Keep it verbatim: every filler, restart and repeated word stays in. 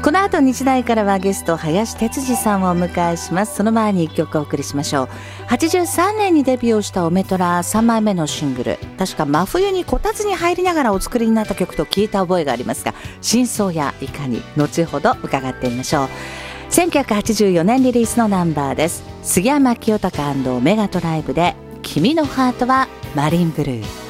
この後日大からはゲスト林哲司さんをお迎えします。その前にいっきょくお送りしましょう。はちじゅうさんねんにデビューをしたオメトラさんまいめのシングル、確か真冬にこたつに入りながらお作りになった曲と聞いた覚えがありますが、真相やいかに後ほど伺ってみましょう。せんきゅうひゃくはちじゅうよねんリリースのナンバーです。杉山清貴&メガトライブで君のハートはマリンブルー。